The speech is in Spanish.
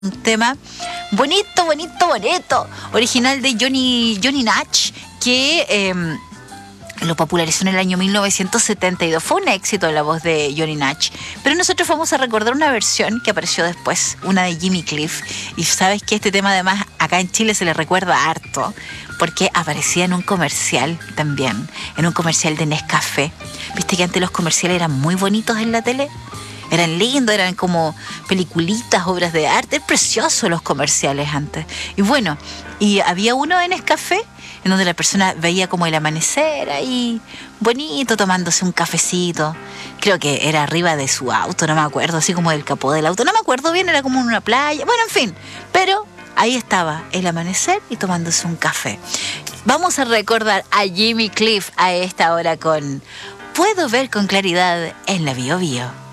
Un tema bonito, bonito, bonito, original de Johnny Nash, que lo popularizó en el año 1972. Fue un éxito la voz de Johnny Nash, pero nosotros vamos a recordar una versión que apareció después, una de Jimmy Cliff. Y sabes que este tema además acá en Chile se le recuerda harto, porque aparecía en un comercial también, en un comercial de Nescafé. ¿Viste que antes los comerciales eran muy bonitos en la tele? Eran lindos, eran como peliculitas, obras de arte. Es precioso los comerciales antes. Y bueno, y había uno en Nescafé en donde la persona veía como el amanecer ahí, bonito, tomándose un cafecito. Creo que era arriba de su auto, no me acuerdo, así como del capó del auto. No me acuerdo bien, era como en una playa. Bueno, en fin, pero ahí estaba el amanecer y tomándose un café. Vamos a recordar a Jimmy Cliff a esta hora con Puedo ver con claridad en la Bio Bio.